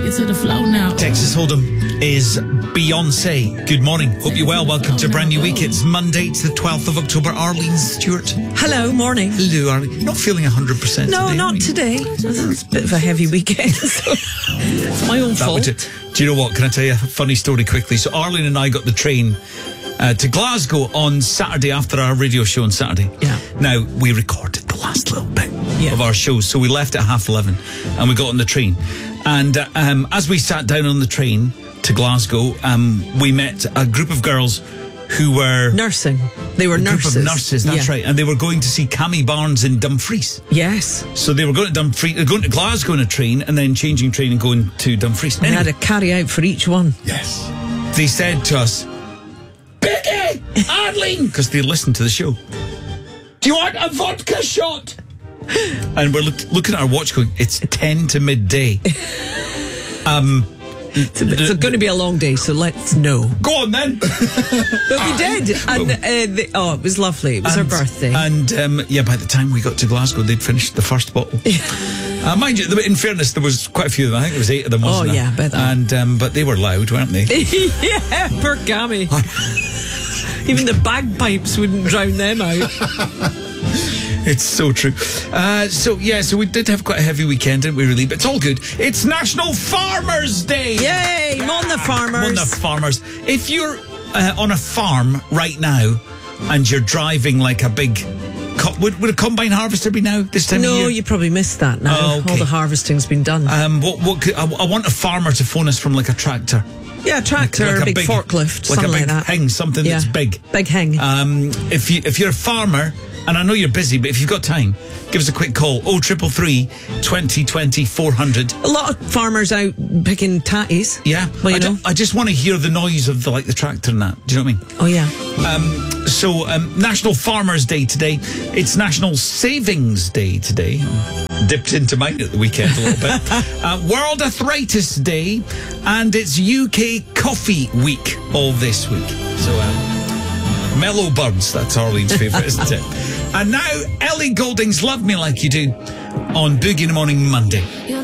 it to the flow now. Texas Hold'em is Beyonce. Good morning. Hope you're well. Welcome to a brand new week. It's Monday. It's the 12th of October. Arlene Stewart. Hello, morning. Hello, Arlene. You're not feeling 100% No, today, not today. It's a bit of a heavy weekend, so it's my own fault. Do you know what? Can I tell you a funny story quickly? So Arlene and I got the train to Glasgow on Saturday after our radio show on Saturday. Yeah. Now, we recorded the last little bit of our show, so we left at 11:30 and we got on the train. And as we sat down on the train to Glasgow, we met a group of girls who were... Nursing. They were nurses. Group of nurses, that's Yeah. right. And they were going to see Cammy Barnes in Dumfries. Yes. So they were going to Dumfries, going to Glasgow in a train and then changing train and going to Dumfries. They had a carry out for each one. Yes. They said to us, Biggie! Arlene! Because they listened to the show. Do you want a vodka shot? And we're looking at our watch going, it's 10 to midday. It's going to be a long day, so let's know. Go on then. But we did. And it was lovely. It was our birthday. And by the time we got to Glasgow, they'd finished the first bottle. Mind you, in fairness, there was quite a few of them. I think there was 8 of them, wasn't there? Yeah, I bet that. And, but they were loud, weren't they? Yeah, poor Cammy. Even the bagpipes wouldn't drown them out. It's so true. So we did have quite a heavy weekend, didn't we, really? But it's all good. It's National Farmers Day! Yay! Mon the farmers. Mon the farmers. If you're on a farm right now and you're driving like a big... Would a combine harvester be now this time of year? No, you probably missed that now. Oh, okay. All the harvesting's been done. I want a farmer to phone us from like a tractor. Yeah, tractor, like a big forklift, like something a big like that. hang, something that's big. Big hang. If you're a farmer, and I know you're busy, but if you've got time, give us a quick call. 0333 2020 400. A lot of farmers out picking tatties. Yeah. Well, you know. I just want to hear the noise of the tractor and that. Do you know what I mean? Oh, yeah. National Farmers Day today. It's National Savings Day today. Dipped into mine at the weekend a little bit. World Arthritis Day, and it's UK Coffee Week all this week. So, Mellow Birds, that's Arlene's favourite, isn't it? And now, Ellie Goulding's Love Me Like You Do on Boogie in the Morning Monday.